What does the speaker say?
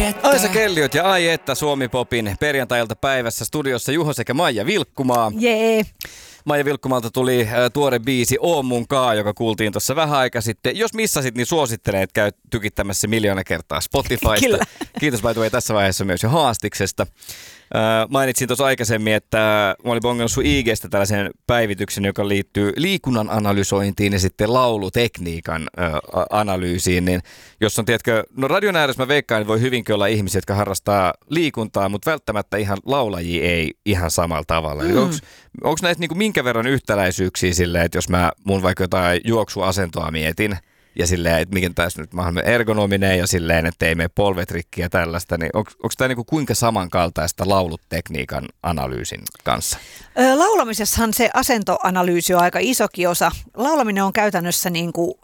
Aisa Kelliot ja ai että Suomi-popin perjantailta päivässä studiossa Juho sekä Maija Vilkkumaa. Jee. Maija Vilkkumalta tuli tuore biisi Oon mun kaa, joka kuultiin tuossa vähän aika sitten. Jos missasit, niin suosittelen, että käy tykittämässä 1 kertaa Spotifysta. Kyllä. Kiitos by the way tässä vaiheessa myös jo haastiksesta. Mainitsin tuossa aikaisemmin, että mä olin bongannut sun IG:stä tällaisen päivityksen, joka liittyy liikunnan analysointiin ja sitten laulutekniikan analyysiin. Niin jos on, tiedätkö, no radion ääressä mä veikkaan, että voi hyvinkin olla ihmisiä, jotka harrastaa liikuntaa, mutta välttämättä ihan laulajia ei ihan samalla tavalla. Onko näistä niinku minkä verran yhtäläisyyksiä silleen, että jos mä mun vaikka jotain juoksuasentoa mietin, ja silleen, että mikä tässä nyt mahdollisimman ergonominen ja silleen, että ei mene polvet rikki ja tällaista, niin onko tämä niinku kuinka samankaltaista laulutekniikan analyysin kanssa? Laulamisessahan se asentoanalyysi on aika isokin osa. Laulaminen on käytännössä niin kuin